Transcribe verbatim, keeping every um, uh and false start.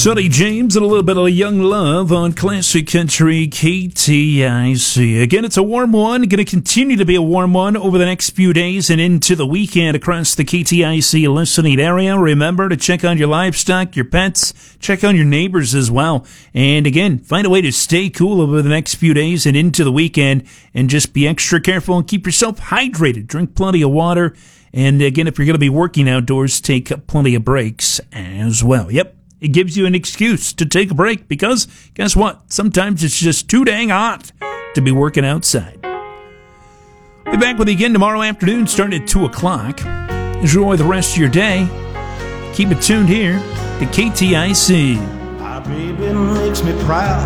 Sonny James and a little bit of Young Love on Classic Country K T I C. Again, it's a warm one. Going to continue to be a warm one over the next few days and into the weekend across the K T I C listening area. Remember to check on your livestock, your pets, check on your neighbors as well. And again, find a way to stay cool over the next few days and into the weekend, and just be extra careful and keep yourself hydrated. Drink plenty of water. And again, if you're going to be working outdoors, take plenty of breaks as well. Yep. It gives you an excuse to take a break because, guess what? Sometimes it's just too dang hot to be working outside. Be back with you again tomorrow afternoon, starting at two o'clock. Enjoy the rest of your day. Keep it tuned here to K T I C. My baby makes me proud.